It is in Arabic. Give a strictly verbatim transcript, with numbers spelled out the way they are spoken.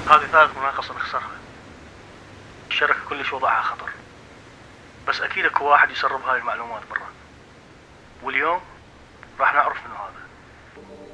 هذه ثالث مناقصة نخسرها. الشركة كلش وضعها خطر، بس أكيد اكو واحد يسرب هاي المعلومات برا، واليوم راح نعرف منو هذا.